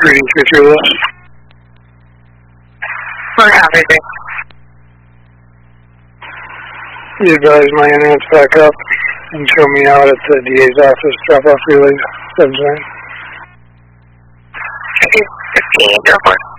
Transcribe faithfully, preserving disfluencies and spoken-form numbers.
three D three three Lewis. We're happy to. You advise my internet's back up and show me out at the D A's office, drop off relay seven nine. fifteen, go for it.